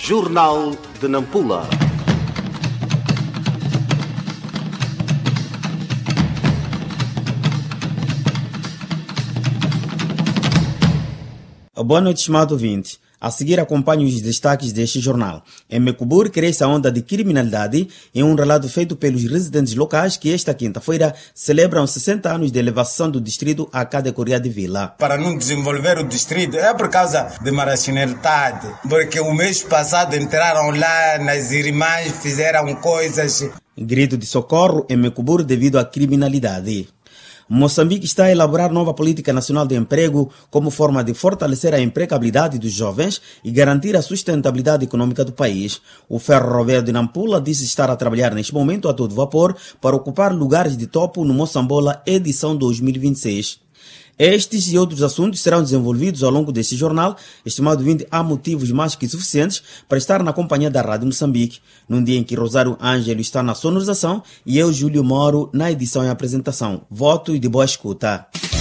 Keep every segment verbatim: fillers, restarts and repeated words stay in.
Jornal de Nampula. Boa noite, estimado ouvinte. A seguir, acompanhe os destaques deste jornal. Em Mecubur, cresce a onda de criminalidade em um relato feito pelos residentes locais que esta quinta-feira celebram sessenta anos de elevação do distrito à categoria de vila. Para não desenvolver o distrito é por causa de marginalidade, porque o mês passado entraram lá nas irmãs, fizeram coisas. Grito de socorro em Mecubur devido à criminalidade. Moçambique está a elaborar nova política nacional de emprego como forma de fortalecer a empregabilidade dos jovens e garantir a sustentabilidade econômica do país. O Ferroviário de Nampula disse estar a trabalhar neste momento a todo vapor para ocupar lugares de topo no Moçambola edição dois mil e vinte e seis. Estes e outros assuntos serão desenvolvidos ao longo deste jornal. Estimado ouvinte, há motivos mais que suficientes para estar na companhia da Rádio Moçambique, num dia em que Rosário Ângelo está na sonorização e eu, Júlio Moro, na edição e apresentação. Voto e de boa escuta.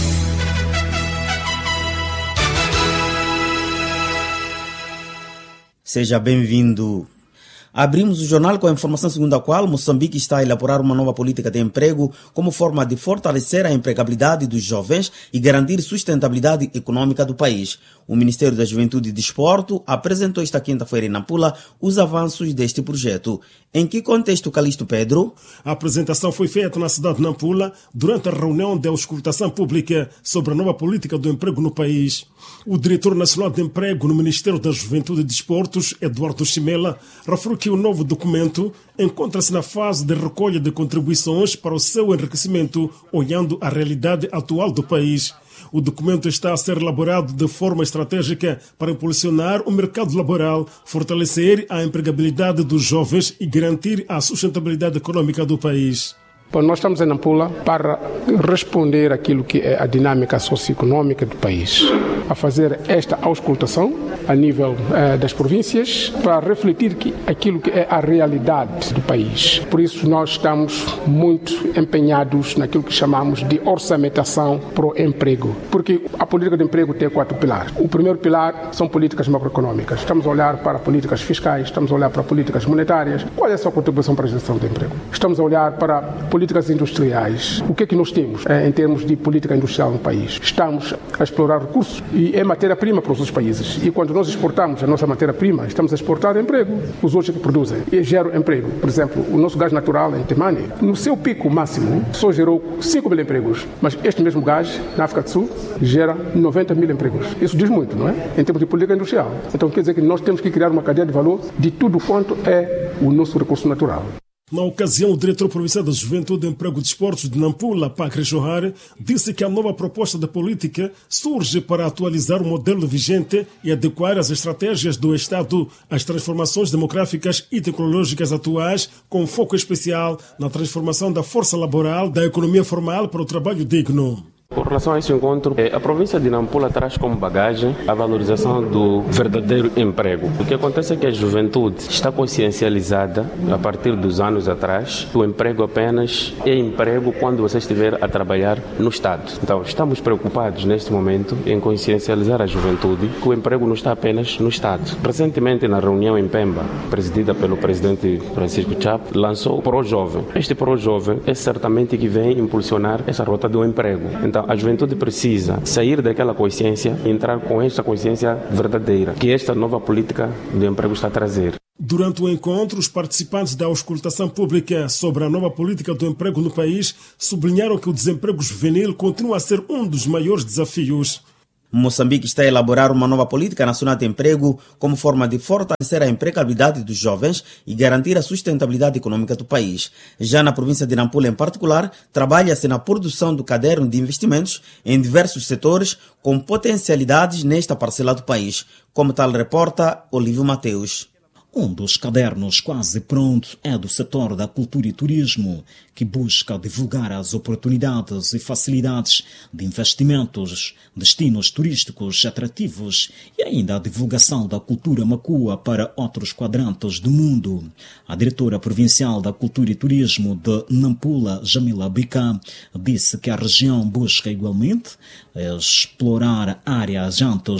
Seja bem-vindo. Abrimos o jornal com a informação segundo a qual Moçambique está a elaborar uma nova política de emprego como forma de fortalecer a empregabilidade dos jovens e garantir sustentabilidade econômica do país. O Ministério da Juventude e Desporto apresentou esta quinta-feira em Nampula os avanços deste projeto. Em que contexto, Calixto Pedro? A apresentação foi feita na cidade de Nampula durante a reunião de auscultação pública sobre a nova política do emprego no país. O diretor nacional de emprego no Ministério da Juventude e Desportos, Eduardo Chimela, referiu que o novo documento encontra-se na fase de recolha de contribuições para o seu enriquecimento, olhando a realidade atual do país. O documento está a ser elaborado de forma estratégica para impulsionar o mercado laboral, fortalecer a empregabilidade dos jovens e garantir a sustentabilidade econômica do país. Bom, nós estamos em Nampula para responder àquilo que é a dinâmica socioeconômica do país, a fazer esta auscultação a nível eh, das províncias para refletir que aquilo que é a realidade do país. Por isso nós estamos muito empenhados naquilo que chamamos de orçamentação para o emprego, porque a política de emprego tem quatro pilares. O primeiro pilar são políticas macroeconômicas. Estamos a olhar para políticas fiscais, estamos a olhar para políticas monetárias. Qual é a sua contribuição para a geração de emprego? Estamos a olhar para políticas industriais. O que é que nós temos é, em termos de política industrial no país? Estamos a explorar recursos e é matéria-prima para os outros países. E quando nós exportamos a nossa matéria-prima, estamos a exportar emprego. Os outros que produzem e geram emprego. Por exemplo, o nosso gás natural em Temane, no seu pico máximo, só gerou cinco mil empregos. Mas este mesmo gás, na África do Sul, gera noventa mil empregos. Isso diz muito, não é? Em termos de política industrial. Então quer dizer que nós temos que criar uma cadeia de valor de tudo quanto é o nosso recurso natural. Na ocasião, o diretor provincial da Juventude, Emprego e Desportos de Nampula, Pacre Johar, disse que a nova proposta da política surge para atualizar o modelo vigente e adequar as estratégias do Estado às transformações demográficas e tecnológicas atuais, com foco especial na transformação da força laboral da economia formal para o trabalho digno. Com relação a esse encontro, a província de Nampula traz como bagagem a valorização do verdadeiro emprego. O que acontece é que a juventude está consciencializada, a partir dos anos atrás, que o emprego apenas é emprego quando você estiver a trabalhar no Estado. Então, estamos preocupados neste momento em consciencializar a juventude que o emprego não está apenas no Estado. Recentemente, na reunião em Pemba, presidida pelo presidente Francisco Chapo, lançou o Pro Jovem. Este Pro Jovem é certamente que vem impulsionar essa rota do emprego. Então, a juventude precisa sair daquela consciência e entrar com esta consciência verdadeira, que esta nova política do emprego está a trazer. Durante o encontro, os participantes da auscultação pública sobre a nova política do emprego no país sublinharam que o desemprego juvenil continua a ser um dos maiores desafios. Moçambique está a elaborar uma nova política nacional de emprego como forma de fortalecer a empregabilidade dos jovens e garantir a sustentabilidade econômica do país. Já na província de Nampula, em particular, trabalha-se na produção do caderno de investimentos em diversos setores com potencialidades nesta parcela do país, como tal reporta Olívio Mateus. Um dos cadernos quase pronto é do setor da cultura e turismo, que busca divulgar as oportunidades e facilidades de investimentos, destinos turísticos atrativos e ainda a divulgação da cultura macua para outros quadrantes do mundo. A diretora provincial da Cultura e Turismo de Nampula, Jamila Bica, disse que a região busca igualmente explorar áreas antes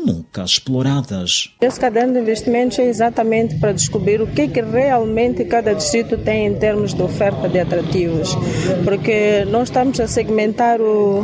nunca exploradas. Esse caderno de investimentos é exatamente para descobrir o que, que realmente cada distrito tem em termos de oferta de atrativos, porque nós estamos a segmentar o,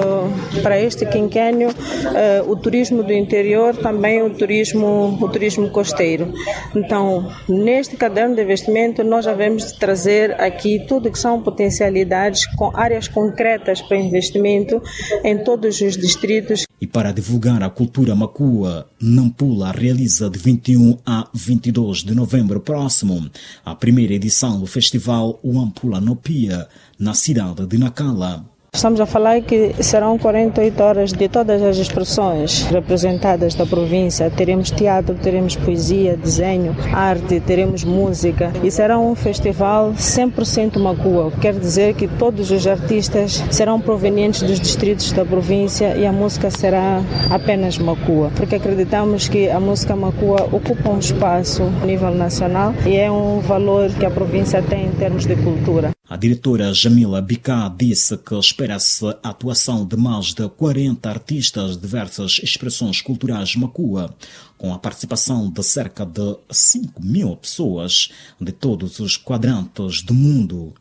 uh, para este quinquênio uh, o turismo do interior, também o turismo, o turismo costeiro. Então, neste caderno de investimento, nós devemos trazer aqui tudo que são potencialidades com áreas concretas para investimento em todos os distritos. E para divulgar a cultura macua, Nampula realiza de vinte e um a vinte e dois de novembro próximo a primeira edição do festival Wampula Nopia, na cidade de Nacala. Estamos a falar que serão quarenta e oito horas de todas as expressões representadas da província. Teremos teatro, teremos poesia, desenho, arte, teremos música. E será um festival cem por cento macua. Quer dizer que todos os artistas serão provenientes dos distritos da província e a música será apenas macua. Porque acreditamos que a música macua ocupa um espaço a nível nacional e é um valor que a província tem em termos de cultura. A diretora Jamila Bicá disse que espera-se a atuação de mais de quarenta artistas de diversas expressões culturais macua, com a participação de cerca de cinco mil pessoas de todos os quadrantes do mundo.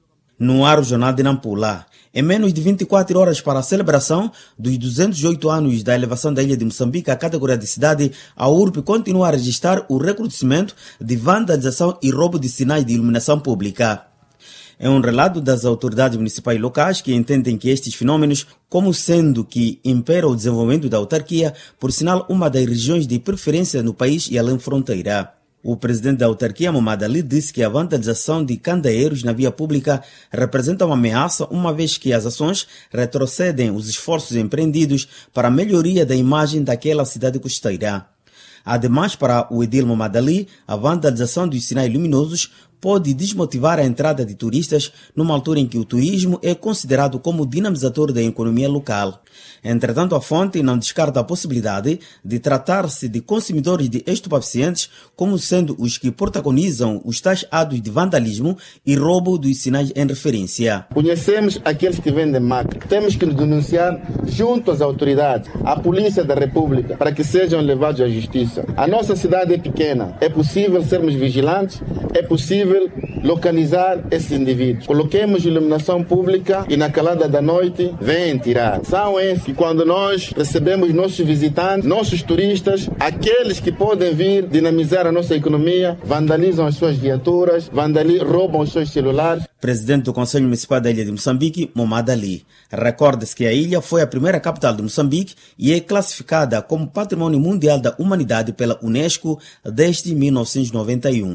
No ar, o Jornal de Nampula. Em menos de vinte e quatro horas para a celebração dos duzentos e oito anos da elevação da ilha de Moçambique à categoria de cidade, a U R P continua a registrar o recrudescimento de vandalização e roubo de sinais de iluminação pública. É um relato das autoridades municipais locais que entendem que estes fenômenos, como sendo que impera o desenvolvimento da autarquia, por sinal uma das regiões de preferência no país e além fronteira. O presidente da autarquia, Mohamed Ali, disse que a vandalização de candeeiros na via pública representa uma ameaça, uma vez que as ações retrocedem os esforços empreendidos para a melhoria da imagem daquela cidade costeira. Ademais, para o edil Mohamed Ali, a vandalização dos sinais luminosos pode desmotivar a entrada de turistas numa altura em que o turismo é considerado como dinamizador da economia local. Entretanto, a fonte não descarta a possibilidade de tratar-se de consumidores de estupefacientes como sendo os que protagonizam os tais atos de vandalismo e roubo dos sinais em referência. Conhecemos aqueles que vendem máquina. Temos que denunciar junto às autoridades, à Polícia da República, para que sejam levados à justiça. A nossa cidade é pequena. É possível sermos vigilantes, é possível localizar esses indivíduos. Coloquemos iluminação pública e na calada da noite vêm tirar. São esses que quando nós recebemos nossos visitantes, nossos turistas, aqueles que podem vir dinamizar a nossa economia, vandalizam as suas viaturas, vandalizam, roubam os seus celulares. Presidente do Conselho Municipal da Ilha de Moçambique, Mohamed Ali. Recorda-se que a ilha foi a primeira capital de Moçambique e é classificada como Patrimônio Mundial da Humanidade pela Unesco desde mil novecentos e noventa e um.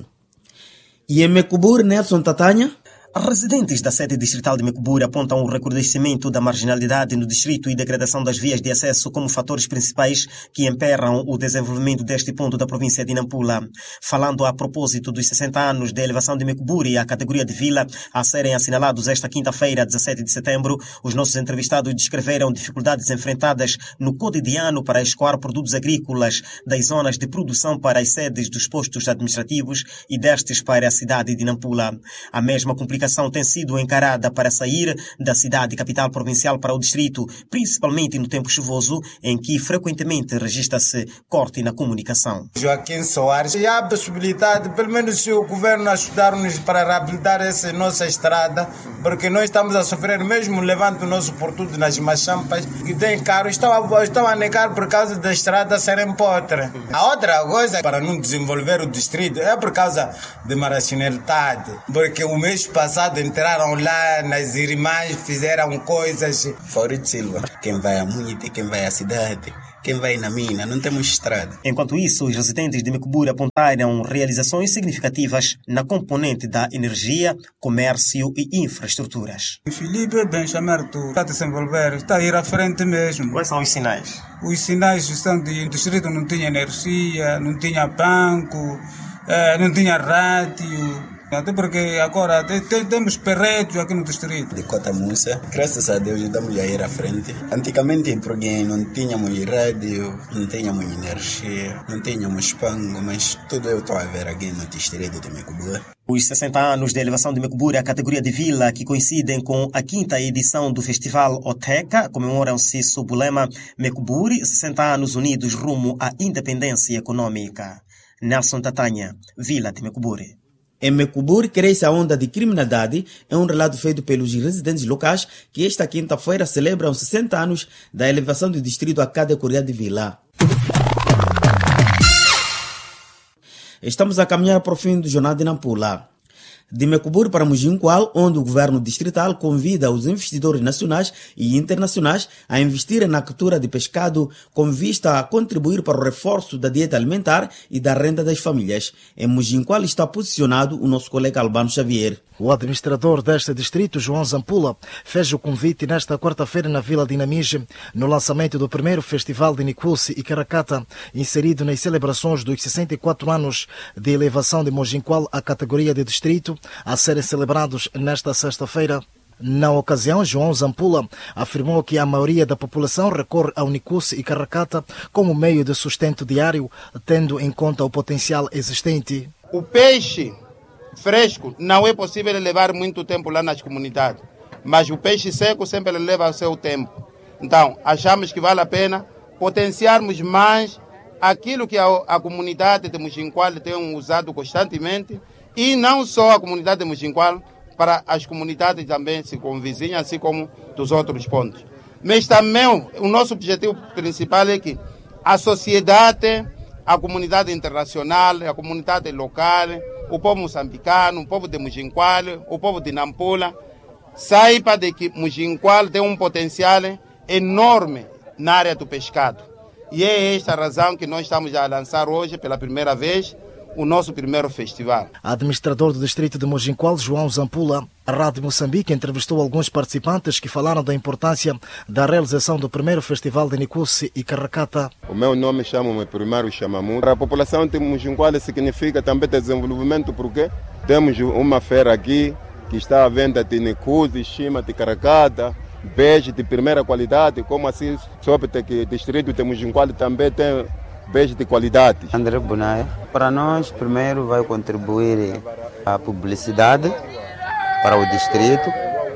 E em Mecubur, Nelson Tatanha? Residentes da sede distrital de Mecubur apontam o recrudescimento da marginalidade no distrito e degradação das vias de acesso como fatores principais que emperram o desenvolvimento deste ponto da província de Nampula. Falando a propósito dos sessenta anos da elevação de Mecubur e a categoria de vila a serem assinalados esta quinta-feira, dezessete de setembro, os nossos entrevistados descreveram dificuldades enfrentadas no cotidiano para escoar produtos agrícolas das zonas de produção para as sedes dos postos administrativos e destes para a cidade de Nampula. A mesma complicação tem sido encarada para sair da cidade capital provincial para o distrito, principalmente no tempo chuvoso, em que frequentemente registra-se corte na comunicação. Joaquim Soares, e há a possibilidade, pelo menos se o governo ajudar-nos para reabilitar essa nossa estrada, porque nós estamos a sofrer mesmo levando o nosso portudo nas machampas, que tem carro, estão a, estão a negar por causa da estrada serem podre. A outra coisa, para não desenvolver o distrito, é por causa de marginalidade, porque o mês passado entraram lá nas irmãs, fizeram coisas. Faurito Silva, quem vai a Munite, quem vai à cidade, quem vai na mina, não temos estrada. Enquanto isso, os residentes de Mecubur apontaram realizações significativas na componente da energia, comércio e infraestruturas. Filipe Benjamin Arthur está a desenvolver, está a ir à frente mesmo. Quais são os sinais? Os sinais estão de o distrito não tinha energia, não tinha banco, não tinha rádio. Até porque agora tem, tem, temos perretos aqui no distrito. De Cota Musa, graças a Deus estamos a ir à frente. Antigamente porque não tínhamos rádio, não tínhamos energia, não tínhamos pango, mas tudo eu estou a ver aqui no distrito de Mecubura. Os sessenta anos de elevação de Mecubura à categoria de vila, que coincidem com a quinta edição do Festival Oteca, comemoram-se sob o lema Mecuburi, sessenta anos unidos rumo à independência econômica. Nelson Tatanha, Vila de Mecuburi. Em Mecuburi cresce a onda de criminalidade, é um relato feito pelos residentes locais que esta quinta-feira celebram sessenta anos da elevação do distrito à categoria de vila. Estamos a caminhar para o fim do Jornal de Nampula. De Mecuburi para Mujinqual, onde o governo distrital convida os investidores nacionais e internacionais a investirem na captura de pescado com vista a contribuir para o reforço da dieta alimentar e da renda das famílias. Em Mujinqual está posicionado o nosso colega Albano Xavier. O administrador deste distrito, João Zampula, fez o convite nesta quarta-feira na Vila de Namije, no lançamento do primeiro Festival de Nicusi e Caracata, inserido nas celebrações dos sessenta e quatro anos de elevação de Mujinqual à categoria de distrito, a serem celebrados nesta sexta-feira. Na ocasião, João Zampula afirmou que a maioria da população recorre ao Nicusi e Caracata como meio de sustento diário, tendo em conta o potencial existente. O peixe fresco não é possível levar muito tempo lá nas comunidades, mas o peixe seco sempre leva o seu tempo. Então, achamos que vale a pena potenciarmos mais aquilo que a, a comunidade de Mujinqual tem usado constantemente, e não só a comunidade de Mujinqual, para as comunidades também se convizinham, assim como dos outros pontos. Mas também o nosso objetivo principal é que a sociedade, a comunidade internacional, a comunidade local, o povo moçambicano, o povo de Mujinqual, o povo de Nampula, saiba de que Mujinqual tem um potencial enorme na área do pescado. E é esta a razão que nós estamos a lançar hoje, pela primeira vez, o nosso primeiro festival. Administrador do distrito de Mujinqual, João Zampula, a Rádio Moçambique entrevistou alguns participantes que falaram da importância da realização do primeiro festival de Nicusi e Caracata. O meu nome chama-me Primário Chamamu. Para a população de Mujinqual significa também desenvolvimento, porque temos uma feira aqui que está à venda de Nicusi, Chima, de Caracata, beijo de primeira qualidade, como assim soube que o distrito de Mujinqual também tem beijo de qualidade. André Bonaia, para nós primeiro vai contribuir a publicidade para o distrito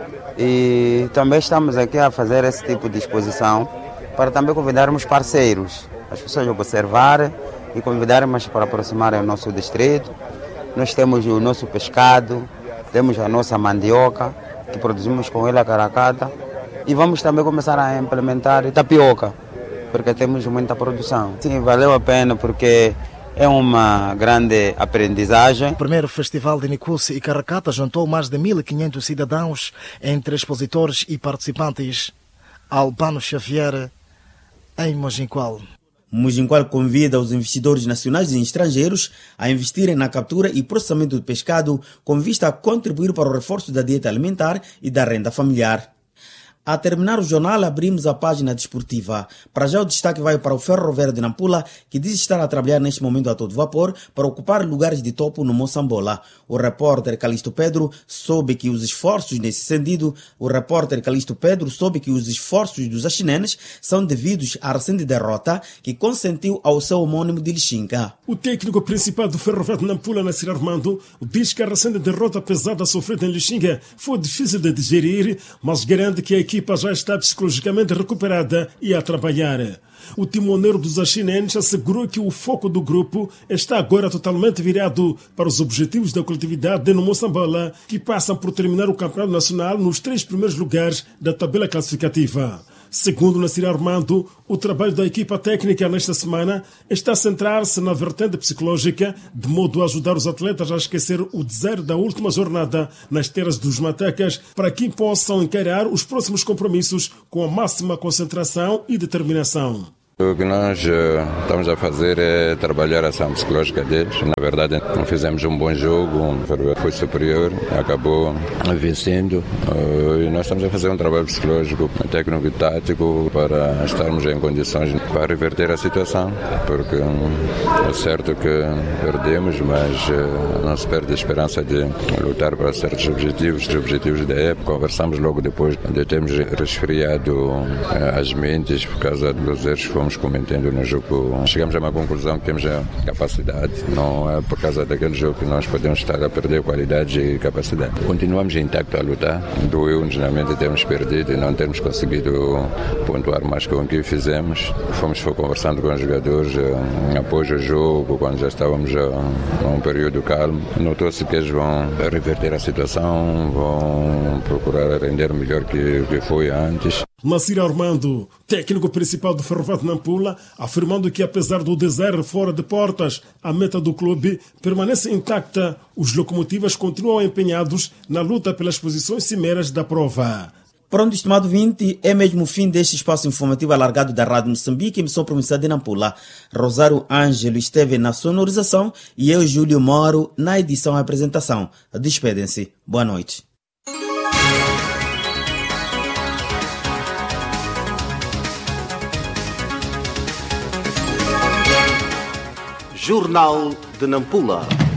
e também estamos aqui a fazer esse tipo de exposição para também convidarmos parceiros, as pessoas a observarem e convidarmos para aproximarem o nosso distrito. Nós temos o nosso pescado, temos a nossa mandioca que produzimos com ela a Caracata e vamos também começar a implementar tapioca, porque temos muita produção. Sim, valeu a pena porque é uma grande aprendizagem. O primeiro festival de Nicusi e Caracata juntou mais de mil e quinhentos cidadãos entre expositores e participantes. Albano Xavier, em Mujinqual. Mujinqual convida os investidores nacionais e estrangeiros a investirem na captura e processamento do pescado com vista a contribuir para o reforço da dieta alimentar e da renda familiar. A terminar o jornal, abrimos a página desportiva. Para já o destaque vai para o Ferroviário de Nampula, que diz estar a trabalhar neste momento a todo vapor para ocupar lugares de topo no Moçambola. O repórter Calixto Pedro soube que os esforços nesse sentido, o repórter Calixto Pedro soube que os esforços dos axinenes são devidos à recente derrota que consentiu ao seu homônimo de Lixinga. O técnico principal do Ferroviário de Nampula, Nassir Armando, diz que a recente derrota pesada sofrida em Lixinga foi difícil de digerir, mas garante que a A equipa já está psicologicamente recuperada e a trabalhar. O timoneiro dos axinenes assegurou que o foco do grupo está agora totalmente virado para os objetivos da coletividade no Moçambola, que passam por terminar o campeonato nacional nos três primeiros lugares da tabela classificativa. Segundo Nassir Armando, o trabalho da equipa técnica nesta semana está a centrar-se na vertente psicológica, de modo a ajudar os atletas a esquecer o deserto da última jornada nas terras dos Matecas, para que possam encarar os próximos compromissos com a máxima concentração e determinação. O que nós uh, estamos a fazer é trabalhar a ação psicológica deles. Na verdade, fizemos um bom jogo, o Ferroviário foi superior, acabou vencendo. Uh, e nós estamos a fazer um trabalho psicológico, técnico e tático para estarmos em condições para reverter a situação. Porque um, é certo que perdemos, mas uh, não se perde a esperança de lutar para certos objetivos, os objetivos da época. Conversamos logo depois de termos resfriado uh, as mentes por causa dos erros que fomos cometendo no jogo. Chegamos a uma conclusão que temos a capacidade, não é por causa daquele jogo que nós podemos estar a perder qualidade e capacidade. Continuamos intacto a lutar, doeu-nos na mente termos perdido e não termos conseguido pontuar mais com o que fizemos. Fomos conversando com os jogadores uh, após o jogo, quando já estávamos uh, num período calmo. Notou-se que eles vão reverter a situação, vão procurar render melhor que que foi antes. Macir Armando, técnico principal do Ferroviário de Nampula, afirmando que apesar do deserto fora de portas, a meta do clube permanece intacta. Os locomotivas continuam empenhados na luta pelas posições cimeiras da prova. Pronto, estimado vinte, é mesmo o fim deste espaço informativo alargado da Rádio Moçambique, emissão provincial de Nampula. Rosário Ângelo esteve na sonorização e eu, Júlio Moro, na edição e apresentação. Despedem-se. Boa noite. Jornal de Nampula.